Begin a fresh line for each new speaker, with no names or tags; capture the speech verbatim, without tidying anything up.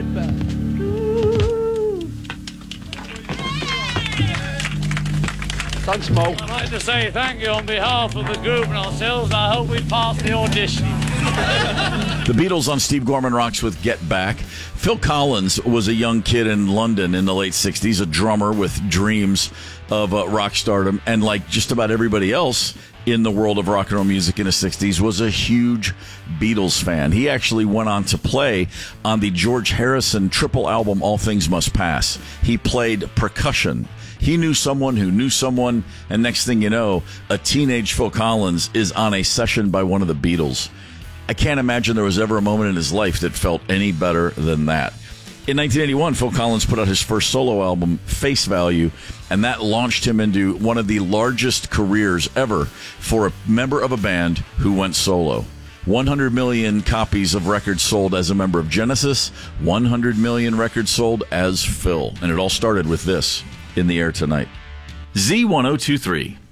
back. Thanks, Mo.
I'd like to say thank you on behalf of the group and ourselves. I hope we pass the audition.
The Beatles on Steve Gorman Rocks with Get Back. Phil Collins was a young kid in London in the late sixties, a drummer with dreams of uh, rock stardom, and like just about everybody else in the world of rock and roll music in the sixties, was a huge Beatles fan. He actually went on to play on the George Harrison triple album All Things Must Pass. He played percussion. He knew someone who knew someone, and next thing you know, a teenage Phil Collins is on a session by one of the Beatles. I can't imagine there was ever a moment in his life that felt any better than that. In nineteen eighty-one, Phil Collins put out his first solo album, Face Value, and that launched him into one of the largest careers ever for a member of a band who went solo. one hundred million copies of records sold as a member of Genesis, one hundred million records sold as Phil. And it all started with this, In the Air Tonight. Z ten twenty-three.